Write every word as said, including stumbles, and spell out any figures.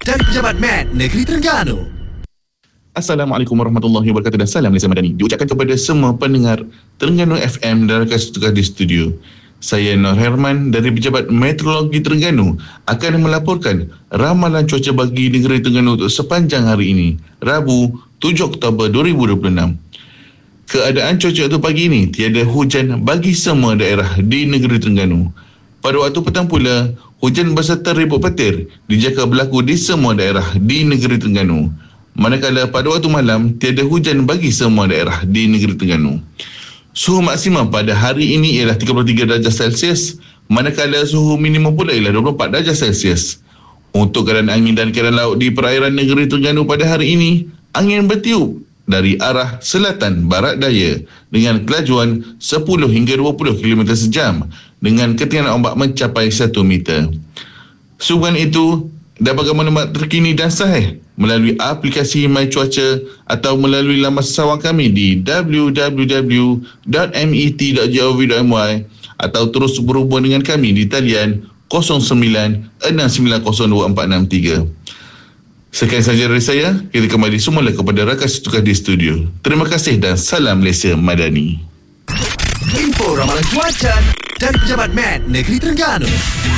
dari Pejabat Med Negeri Terengganu. Assalamualaikum warahmatullahi wabarakatuh dan salam Malaysia Madani diucapkan kepada semua pendengar Terengganu F M dan rakan setugas di studio. Saya Nur Herman dari Pejabat Meteorologi Terengganu akan melaporkan ramalan cuaca bagi negeri Terengganu untuk sepanjang hari ini, Rabu tujuh Oktober dua ribu dua puluh enam. Keadaan cuaca untuk pagi ini tiada hujan bagi semua daerah di negeri Terengganu. Pada waktu petang pula, hujan berserta ribut petir dijangka berlaku di semua daerah di negeri Terengganu. Manakala pada waktu malam, tiada hujan bagi semua daerah di negeri Terengganu. Suhu maksimum pada hari ini ialah tiga puluh tiga darjah Celsius, manakala suhu minimum pula ialah dua puluh empat darjah Celsius. Untuk keadaan angin dan keadaan laut di perairan negeri Terengganu pada hari ini, angin bertiup dari arah selatan barat daya dengan kelajuan sepuluh hingga dua puluh kilometer sejam dengan ketinggian ombak mencapai satu meter. Sehubungan itu, dapatkan maklumat terkini dan sahih melalui aplikasi My Cuaca atau melalui laman sawang kami di w w w dot met dot gov dot my atau terus berhubung dengan kami di talian kosong sembilan enam sembilan kosong dua empat enam tiga. Sekian sahaja dari saya. Kita kembali semula kepada rakan setugas di studio. Terima kasih dan salam Malaysia Madani. Info ramalan cuaca dari Pejabat Med Negeri Terengganu.